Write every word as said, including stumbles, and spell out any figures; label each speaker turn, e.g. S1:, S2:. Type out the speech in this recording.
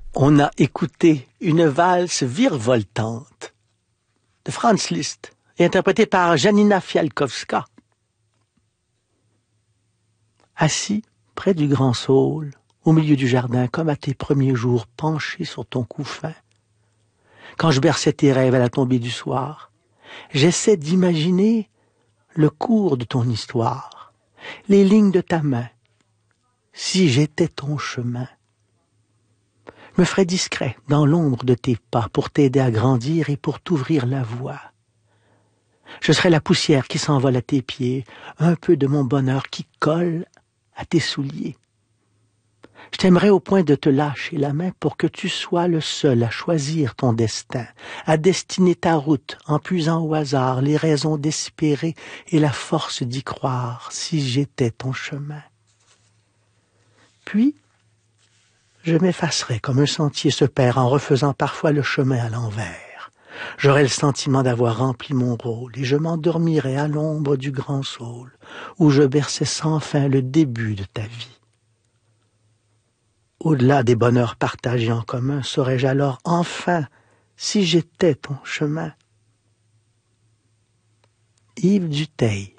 S1: On a écouté une valse virevoltante de Franz Liszt et interprétée par Janina Fialkowska. Assis près du grand saule, au milieu du jardin, comme à tes premiers jours, penché sur ton couffin, quand je berçais tes rêves à la tombée du soir, j'essaie d'imaginer le cours de ton histoire, les lignes de ta main, si j'étais ton chemin. Je me ferais discret dans l'ombre de tes pas pour t'aider à grandir et pour t'ouvrir la voie. Je serais la poussière qui s'envole à tes pieds, un peu de mon bonheur qui colle à tes souliers. Je t'aimerais au point de te lâcher la main pour que tu sois le seul à choisir ton destin, à destiner ta route en puisant au hasard les raisons d'espérer et la force d'y croire si j'étais ton chemin. Puis, je m'effacerais comme un sentier se perd en refaisant parfois le chemin à l'envers. J'aurais le sentiment d'avoir rempli mon rôle et je m'endormirais à l'ombre du grand saule où je berçais sans fin le début de ta vie. Au-delà des bonheurs partagés en commun, saurais-je alors enfin si j'étais ton chemin? Yves Duteil.